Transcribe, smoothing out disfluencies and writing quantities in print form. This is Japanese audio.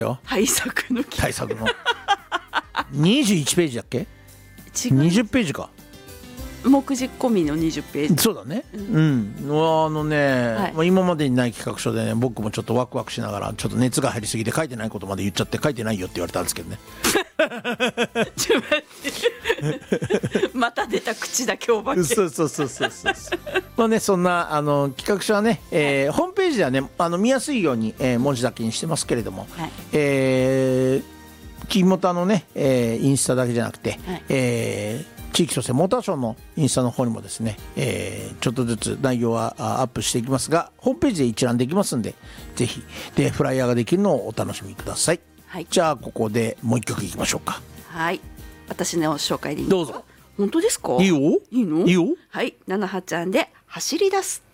よ。 対策の対策の21ページだっけ？ 違う 20ページか。 目次込みの20ページ。 そうだね。 はい今までにない企画書でね、僕もちょっとワクワクしながらちょっと熱が入りすぎて書いてないことまで言っちゃって書いてないよって言われたんですけどね。 ちょっと待ってまた出た口だけお化け。 そうまあね、そんな企画書はね、ホームページではね見やすいように、文字だけにしてますけれども、 はい金モタのね、インスタだけじゃなくて、 はい地域創生モーターショーのインスタの方にもですね、ちょっとずつ内容はアップしていきますが、ホームページで一覧できますんで、ぜひでフライヤーができるのをお楽しみください。 はい、 じゃあここでもう一曲いきましょうか。 はい、私の紹介でいいですか？ どうぞ。 本当ですか？ いいよ。 いいの？ いいよ。 はい、ななはちゃんで走り出す。